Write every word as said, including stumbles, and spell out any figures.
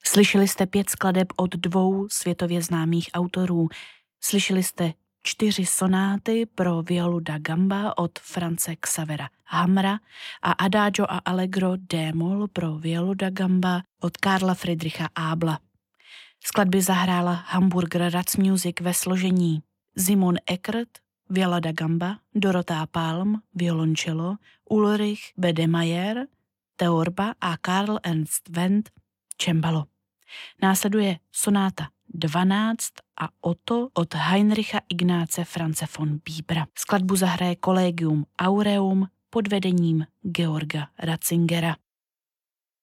Slyšeli jste pět skladeb od dvou světově známých autorů. Slyšeli jste čtyři sonáty pro violu da gamba od France Xavera Hammera a Adagio a Allegro d-moll pro violu da gamba od Karla Friedricha Abela. Skladby zahrála Hamburger Ratsmusic ve složení Simon Eckert, viola da gamba, Dorota Palm, violoncello, Ulrich Bedemeyer, teorba a Karl Ernst Wendt, cembalo. Následuje sonáta dvanáct a Otto od Heinricha Ignáce Franze von Biebera. Skladbu zahraje Collegium Aureum pod vedením Georga Ratzingera.